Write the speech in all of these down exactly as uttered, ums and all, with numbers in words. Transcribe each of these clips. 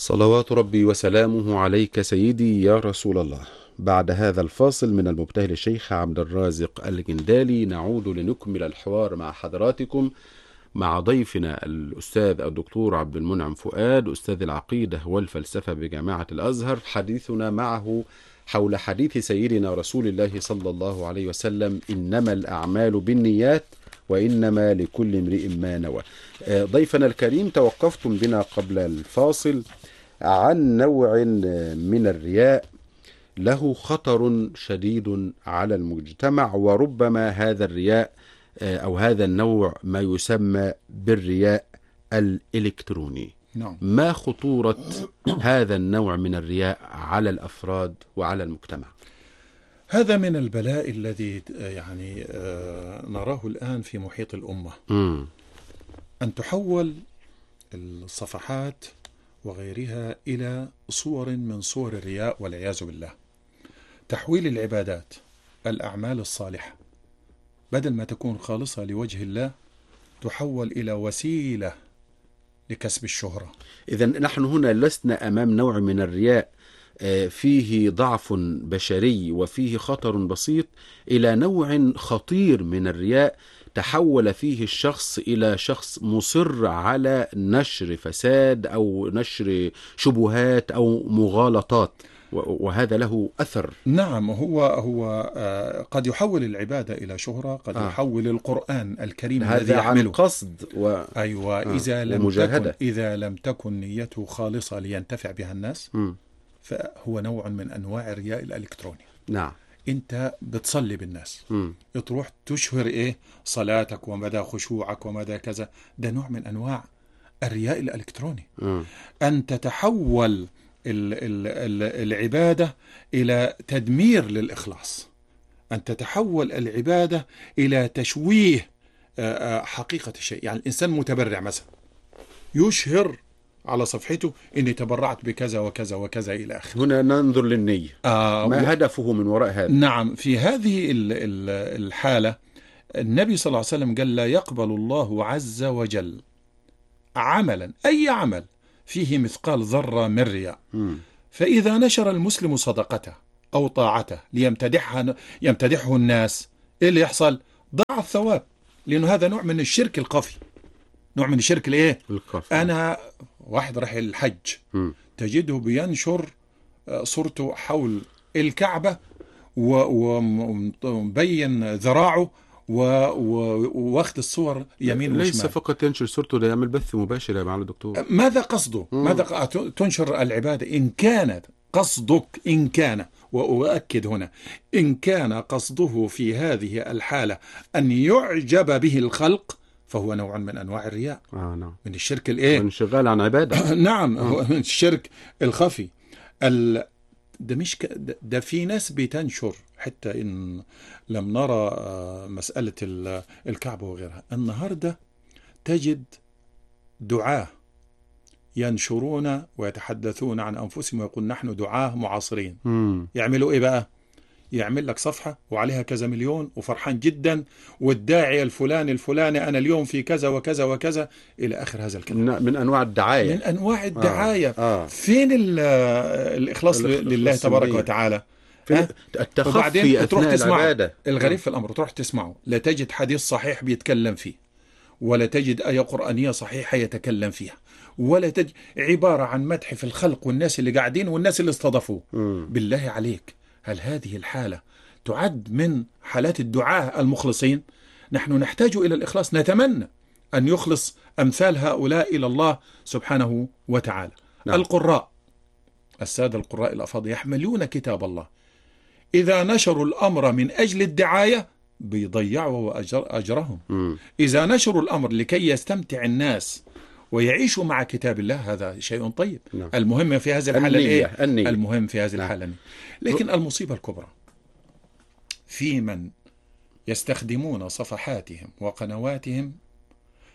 صلوات ربي وسلامه عليك سيدي يا رسول الله. بعد هذا الفاصل من المبتهل الشيخ عبد الرازق الجندالي نعود لنكمل الحوار مع حضراتكم مع ضيفنا الأستاذ الدكتور عبد المنعم فؤاد، أستاذ العقيدة والفلسفة بجامعة الأزهر. حديثنا معه حول حديث سيدنا رسول الله صلى الله عليه وسلم: إنما الأعمال بالنيات وإنما لكل امرئ ما نوى. ضيفنا الكريم، توقفتم بنا قبل الفاصل عن نوع من الرياء له خطر شديد على المجتمع، وربما هذا الرياء أو هذا النوع ما يسمى بالرياء الإلكتروني. نعم. ما خطورة هذا النوع من الرياء على الأفراد وعلى المجتمع؟ هذا من البلاء الذي يعني نراه الآن في محيط الأمة. م. أن تحول الصفحات وغيرها إلى صور من صور الرياء والعياذ بالله. تحويل العبادات، الأعمال الصالحة، بدل ما تكون خالصة لوجه الله تحول إلى وسيلة لكسب الشهرة. إذن نحن هنا لسنا أمام نوع من الرياء فيه ضعف بشري وفيه خطر بسيط، إلى نوع خطير من الرياء تحول فيه الشخص إلى شخص مصر على نشر فساد أو نشر شبهات أو مغالطات، وهذا له أثر. نعم، هو هو قد يحول العبادة إلى شهرة، قد آه. يحول القرآن الكريم الذي يحمله عن قصد و... أيوة. آه. إذا لم تكن إذا لم تكن نيته خالصة لينتفع بها الناس، م. فهو نوع من أنواع الرياء الإلكتروني. نعم. أنت بتصلي بالناس، م. تروح تشهر إيه صلاتك ومدى خشوعك ومدى كذا، ده نوع من أنواع الرياء الإلكتروني. م. أن تتحول ال ال ال العبادة إلى تدمير للإخلاص، أن تتحول العبادة إلى تشويه حقيقة الشيء. يعني الإنسان متبرع مثلا يشهر على صفحته إني تبرعت بكذا وكذا وكذا إلى آخره. هنا ننظر للنية، آه ما و... هدفه من وراء هذا؟ نعم. في هذه ال ال الحالة النبي صلى الله عليه وسلم قال: لا يقبل الله عز وجل عملا، أي عمل فيه مثقال ذرة من رياء. م. فإذا نشر المسلم صدقته أو طاعته ليمتدحها يمتدحه الناس، إيه اللي يحصل؟ ضاع الثواب، لأنه هذا نوع من الشرك الخفي، نوع من الشرك الإيه؟ الخفي. أنا واحد راح الحج، م. تجده بينشر صورته حول الكعبة ومبين ذراعه واخذ الصور يمين وشمال. ليس فقط ينشر صورته، ده يعمل بث مباشر يا معالي الدكتور. ماذا قصده؟ مم. ماذا تنشر العبادة؟ إن كانت قصدك، إن كان، وأؤكد هنا، إن كان قصده في هذه الحالة أن يعجب به الخلق، فهو نوع من أنواع الرياء. آه نعم. من الشرك الإيه؟ من شغال عن عبادة. نعم. هو من الشرك الخفي. ال... ده مش ك... ده في ناس بتنشر، حتى إن لم نرى مسألة الكعبة وغيرها، النهاردة تجد دعاة ينشرون ويتحدثون عن أنفسهم ويقول نحن دعاة معاصرين. م. يعملوا إيه بقى؟ يعمل لك صفحة وعليها كذا مليون وفرحان جدا، والداعية الفلاني الفلاني أنا اليوم في كذا وكذا وكذا إلى آخر هذا الكلام. من أنواع الدعاية، من أنواع الدعاية. آه. آه. فين الإخلاص لله تبارك وتعالى؟ التخفي أثناء العبادة. الغريب في الأمر تروح تسمعه، لا تجد حديث صحيح بيتكلم فيه، ولا تجد آية قرآنية صحيحة يتكلم فيها، ولا تجد عبارة عن مدح في الخلق والناس اللي قاعدين والناس اللي استضافوه. بالله عليك، هل هذه الحالة تعد من حالات الدعاة المخلصين؟ نحن نحتاج إلى الإخلاص، نتمنى أن يخلص أمثال هؤلاء إلى الله سبحانه وتعالى. نعم. القراء، السادة القراء الأفاضل يحملون كتاب الله، إذا نشروا الأمر من أجل الدعاية بيضيعوا أجر أجرهم. م. إذا نشروا الأمر لكي يستمتع الناس ويعيشوا مع كتاب الله، هذا شيء طيب. نعم. المهم في هذه الحالة النية. النية. المهم في هذه الحالة النية. لكن المصيبة الكبرى في من يستخدمون صفحاتهم وقنواتهم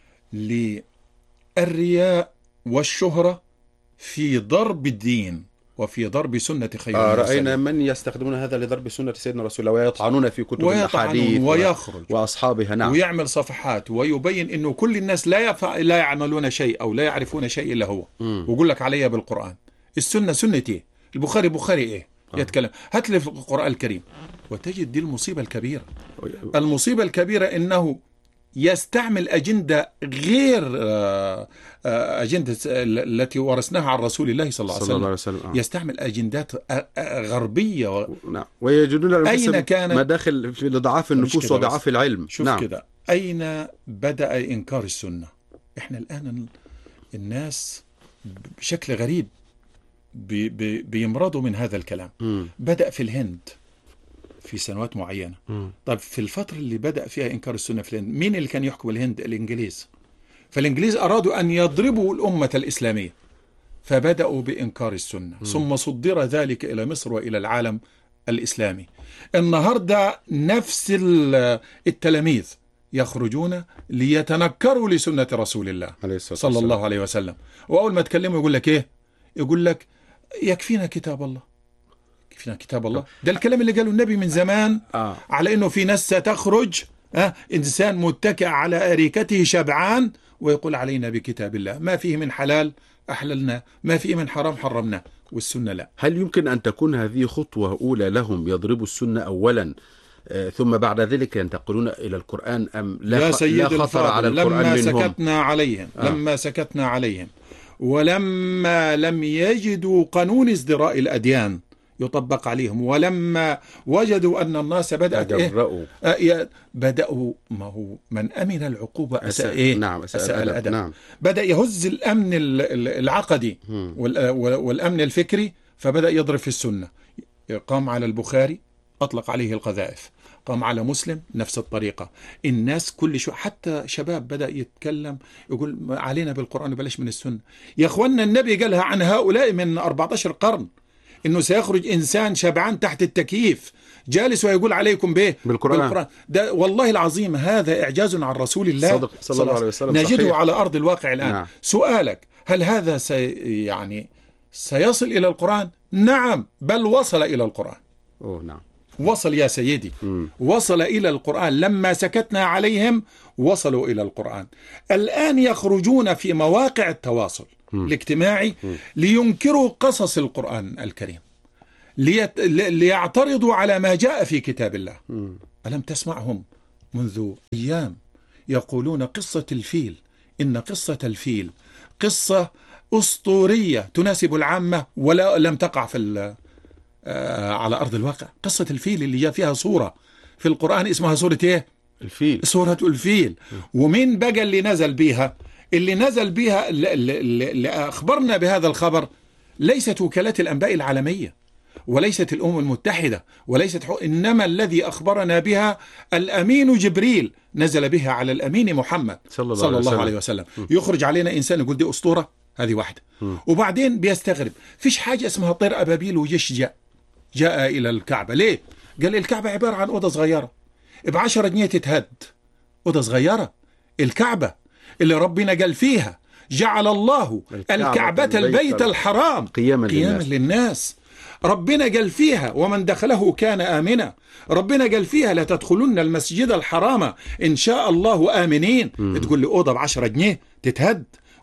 للرياء والشهرة في ضرب الدين وفي ضرب سنة خير آه المرسلين. رأينا من يستخدمون هذا لضرب سنة سيدنا رسول الله ويطعنون في كتب الحديث ويخرج وأصحابها. نعم. ويعمل صفحات ويبين أنه كل الناس لا يف... لا يعملون شيء أو لا يعرفون شيء إلا هو، ويقول لك عليها بالقرآن. السنة سنة إيه؟ البخاري بخاري إيه؟ آه. يتكلم هات لي في القرآن الكريم، وتجد دي المصيبة الكبيرة. المصيبة الكبيرة إنه يستعمل أجندة غير أجندة التي ورثناها عن رسول الله صلى الله عليه وسلم, الله عليه وسلم. آه. يستعمل أجندات غربية و... نعم. ويجدون أين كان مداخل في ضعاف النفوس وضعاف العلم. شوف نعم. كده أين بدأ إنكار السنة؟ إحنا الآن الناس بشكل غريب بي بي بيمرضوا من هذا الكلام. م. بدأ في الهند في سنوات معينة. م. طب في الفترة اللي بدأ فيها إنكار السنة في الهند، مين اللي كان يحكم الهند؟ الإنجليز. فالإنجليز أرادوا أن يضربوا الأمة الإسلامية، فبدأوا بإنكار السنة. م. ثم صدر ذلك إلى مصر وإلى العالم الإسلامي. النهاردة نفس التلاميذ يخرجون ليتنكروا لسنة رسول الله صلى الله عليه وسلم، وأول ما تكلموا يقول لك إيه؟ يقول لك يكفينا كتاب الله، يكفينا كتاب الله. ده الكلام اللي قاله النبي من زمان. آه. على إنه في ناس ستخرج، آه إنسان متكئ على أريكته شبعان ويقول علينا بكتاب الله، ما فيه من حلال أحللنا، ما فيه من حرام حرمنا، والسنة لا. هل يمكن أن تكون هذه خطوة أولى لهم يضربوا السنة أولا، آه ثم بعد ذلك ينتقلون إلى القرآن، أم لا, خ... لا خطر على القرآن لما منهم؟ سكتنا عليهم آه. لما سكتنا عليهم ولما لم يجدوا قانون ازدراء الأديان يطبق عليهم، ولما وجدوا أن الناس بدأت إيه؟ آه بدأوا، ما هو من أمن العقوبة أساء إيه؟ نعم أساء, أساء الأدب. الأدب. نعم. بدأ يهز الأمن العقدي والأمن الفكري، فبدأ يضرب في السنة. قام على البخاري أطلق عليه القذائف، قام على مسلم نفس الطريقة. الناس كل شو، حتى شباب بدأ يتكلم يقول علينا بالقرآن وبلاش من السنة. يا أخوانا النبي قالها عن هؤلاء من أربعة عشر قرن، إنه سيخرج إنسان شبعان تحت التكييف جالس ويقول عليكم به بالقرآن. بالقرآن. ده والله العظيم هذا إعجاز عن رسول الله صدق صلى الله عليه وسلم، نجده صحيح. على أرض الواقع الآن. نعم. سؤالك هل هذا سي يعني سيصل إلى القرآن؟ نعم، بل وصل إلى القرآن. أوه نعم. وصل يا سيدي. م. وصل إلى القرآن. لما سكتنا عليهم وصلوا إلى القرآن. الآن يخرجون في مواقع التواصل م. الاجتماعي م. لينكروا قصص القرآن الكريم، ليت... ليعترضوا على ما جاء في كتاب الله. م. ألم تسمعهم منذ أيام يقولون قصة الفيل، إن قصة الفيل قصة أسطورية تناسب العامة ولا لم تقع في آه على أرض الواقع. قصة الفيل اللي جاء فيها صورة في القرآن اسمها سورة إيه؟ الفيل. سورة الفيل. ومين بقى اللي نزل بيها؟ اللي نزل بيها اللي أخبرنا بهذا الخبر ليست وكالات الأنباء العالمية، وليست الأمم المتحدة، وليست حق... إنما الذي أخبرنا بها الأمين جبريل، نزل بها على الأمين محمد صلى الله, صلى الله عليه وسلم. يخرج علينا إنسان يقول دي أسطورة، هذه واحدة. م. وبعدين بيستغرب فيش حاجة اسمها طير أبابيل وجيش جاء جاء إلى الكعبة. ليه؟ قال الكعبة عبارة عن أوضة صغيرة بعشرة جنيه تتهد، أوضة صغيرة. الكعبة اللي ربنا قال فيها جعل الله الكعبة البيت الحرام قياما للناس. للناس ربنا قال فيها ومن دخله كان آمنا. ربنا قال فيها لا تدخلن المسجد الحرام إن شاء الله آمنين. م. تقول لي أوضة بعشرة جنيه تتهد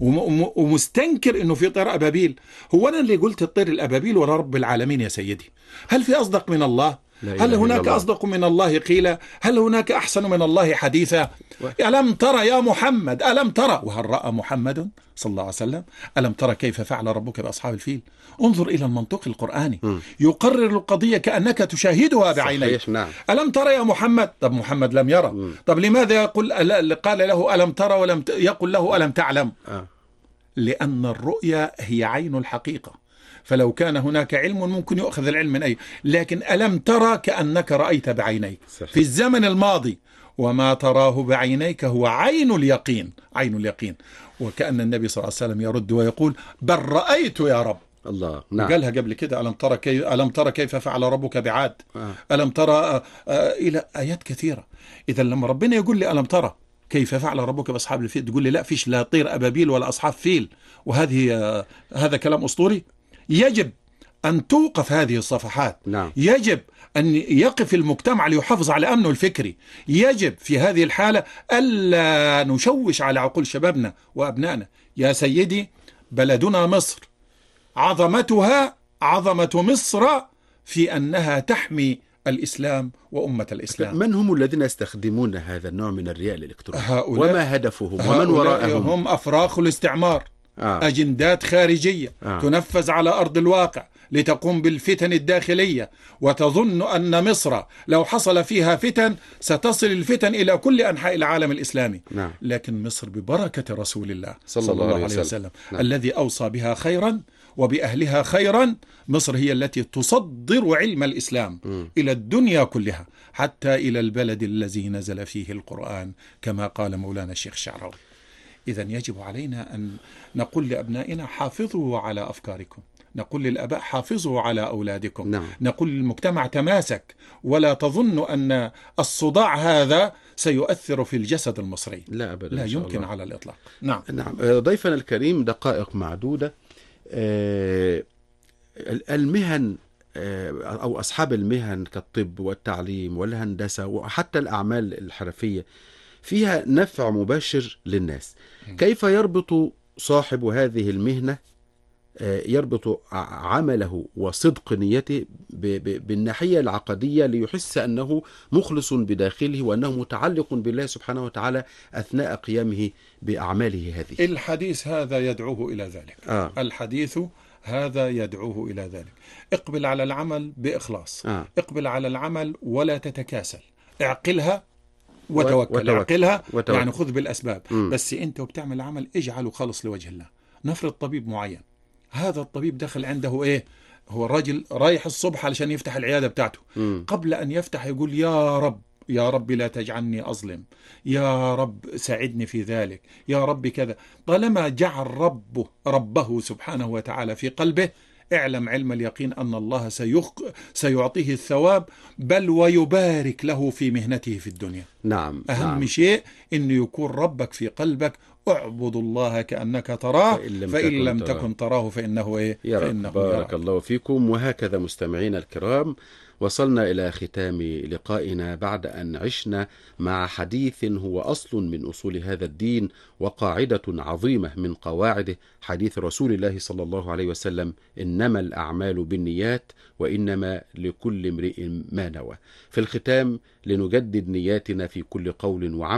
ومستنكر إنه في طير أبابيل. هو أنا اللي قلت الطير الأبابيل ولا رب العالمين يا سيدي؟ هل في أصدق من الله؟ هل هناك أصدق من الله قيلا؟ هل هناك أحسن من الله حديثا؟ ألم ترى يا محمد، ألم ترى، وهل رأى محمد صلى الله عليه وسلم؟ ألم ترى كيف فعل ربك بأصحاب الفيل؟ انظر إلى المنطق القرآني م. يقرر القضية كأنك تشاهدها بعينيك. نعم. ألم ترى يا محمد؟ طب محمد لم يرى. م. طب لماذا يقول قال له ألم ترى ولم يقل له ألم تعلم؟ آه. لأن الرؤيا هي عين الحقيقة، فلو كان هناك علم ممكن يؤخذ العلم من أي، لكن ألم ترى كأنك رأيت بعينيك صحيح. في الزمن الماضي، وما تراه بعينيك هو عين اليقين، عين اليقين. وكأن النبي صلى الله عليه وسلم يرد ويقول بل رأيت يا رب. الله. نعم. قالها قبل كده ألم ترى كيف ألم ترى كيف فعل ربك بعاد. آه. ألم ترى آه آه إلى آيات كثيرة. إذا لما ربنا يقول لي ألم ترى كيف فعل ربك بأصحاب الفيل، تقول لي لا فيش لا طير أبابيل ولا أصحاب فيل، وهذه آه هذا كلام أسطوري. يجب أن توقف هذه الصفحات. نعم. يجب أن يقف المجتمع ليحافظ على أمنه الفكري. يجب في هذه الحالة ألا نشوش على عقول شبابنا وأبنائنا. يا سيدي، بلدنا مصر عظمتها عظمة مصر في أنها تحمي الإسلام وأمة الإسلام. من هم الذين يستخدمون هذا النوع من الرياء الإلكتروني؟ هؤلاء وما هدفهم ومن وراءهم؟ هم أفراخ الاستعمار. آه. أجندات خارجية آه. تنفذ على أرض الواقع لتقوم بالفتن الداخلية، وتظن أن مصر لو حصل فيها فتن ستصل الفتن إلى كل أنحاء العالم الإسلامي. نعم. لكن مصر ببركة رسول الله صلى, صلى الله الله عليه عليه وسلم, وسلم. نعم. الذي أوصى بها خيرا وبأهلها خيرا. مصر هي التي تصدر علم الإسلام م. إلى الدنيا كلها، حتى إلى البلد الذي نزل فيه القرآن، كما قال مولانا الشيخ الشعراوي. إذا يجب علينا أن نقول لأبنائنا حافظوا على أفكاركم، نقول للأباء حافظوا على أولادكم. نعم. نقول للمجتمع تماسك، ولا تظن أن الصداع هذا سيؤثر في الجسد المصري. لا أبدا، لا إن شاء يمكن الله. على الإطلاق. نعم. نعم. ضيفنا الكريم، دقائق معدودة. المهن أو أصحاب المهن كالطب والتعليم والهندسة وحتى الأعمال الحرفية فيها نفع مباشر للناس. كيف يربط صاحب هذه المهنة يربط عمله وصدق نيته بالناحية العقدية ليحس أنه مخلص بداخله وأنه متعلق بالله سبحانه وتعالى أثناء قيامه بأعماله هذه؟ الحديث هذا يدعوه إلى ذلك. آه. الحديث هذا يدعوه إلى ذلك. اقبل على العمل بإخلاص. آه. اقبل على العمل ولا تتكاسل. اعقلها وتوكل. وتوكل. اعقلها وتوكل. يعني خذ بالأسباب. م. بس أنت وبتعمل عمل اجعله خالص لوجه الله. نفرض طبيب معين، هذا الطبيب دخل عنده إيه؟ هو الراجل رايح الصبح علشان يفتح العيادة بتاعته. م. قبل أن يفتح يقول يا رب، يا رب لا تجعلني أظلم، يا رب ساعدني في ذلك، يا رب كذا. طالما جعل ربه ربه سبحانه وتعالى في قلبه، اعلم علم اليقين أن الله سيخ... سيعطيه الثواب، بل ويبارك له في مهنته في الدنيا. نعم. أهم نعم. شيء أنه يكون ربك في قلبك. اعبد الله كأنك تراه، فإن لم, فإن تكن, لم تراه. تكن تراه فإنه إيه؟ فإنه بارك يراك. الله فيكم. وهكذا مستمعينا الكرام، وصلنا إلى ختام لقائنا بعد أن عشنا مع حديث هو أصل من أصول هذا الدين وقاعدة عظيمة من قواعده، حديث رسول الله صلى الله عليه وسلم: إنما الأعمال بالنيات وإنما لكل امرئ ما نوى. في الختام، لنجدد نياتنا في كل قول وعمل